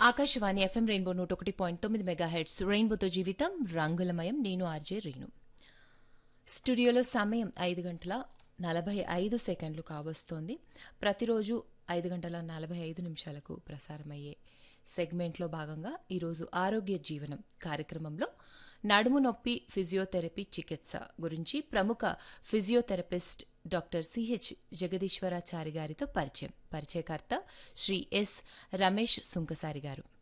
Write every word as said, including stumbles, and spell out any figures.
Akashvani FM rainbow నూట ఒకటి point తొమ్మిది మెగాహెర్ట్జ్ రెయిన్బోతో జీవితం రంగులమయం. నేను ఆర్జే రేణు. స్టూడియోలో సమయం ఐదు గంటల నలభై ఐదు సెకండ్లు కావస్తోంది. ప్రతిరోజు ఐదు గంటల నలభై ఐదు నిమిషాలకు ప్రసారమయ్యే సెగ్మెంట్లో భాగంగా ఈరోజు ఆరోగ్య జీవనం కార్యక్రమంలో నడుము నొప్పి ఫిజియోథెరపీ చికిత్స గురించి ప్రముఖ ఫిజియోథెరపిస్ట్ డాక్టర్ సిహెచ్ జగదీశ్వరాచారి గారితో పరిచయం. పరిచయకర్త శ్రీ ఎస్ రమేష్ సుంకసారి గారు.